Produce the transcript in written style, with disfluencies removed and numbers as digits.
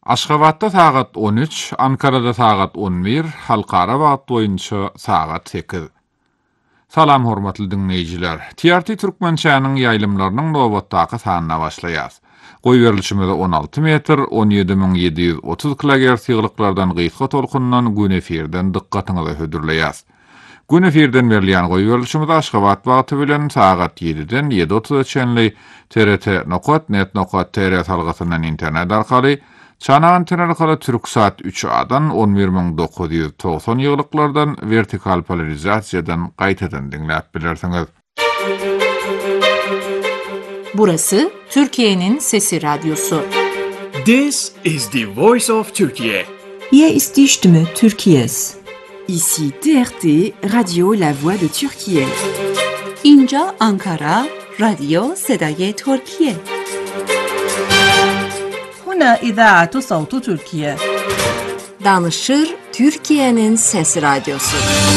Aşgabatda sagat 13, Ankara'da sagat 11, halkara wagt boýunça sagat 8. Salam hormatly dinleýijiler. TRT Türkmençäniň ýaýlymlarynyň nowatdaky sanyna başlaýas. Goý berilişimizde 16 metr, 17730 kHz ýyglyklardan gysga tolkundan gün efirden dikkatiňizi hödürleýäs. Gün efirden berilýän goý berilişimiz Aşgabat wagty bilen sagat 7-den 7:30 TRT.net.tr salgysyndan internet arkaly Çana antennaly kala Türksat 3A'dan 11990 ýyglyklardan vertikal polarizasiýadan gaýtadan dinläp bilersiňiz. Burası Türkiye'nin Sesi Radyosu. This is the voice of Turkey. Hier ist die Stimme Türkiye's. Ici TRT, Radio La Voix de Türkiye. اینجا Ankara, رادیو صدای ترکیه. هنا إذاعة صوت تركيا. Danışır Türkiye'nin Sesi Radyosu.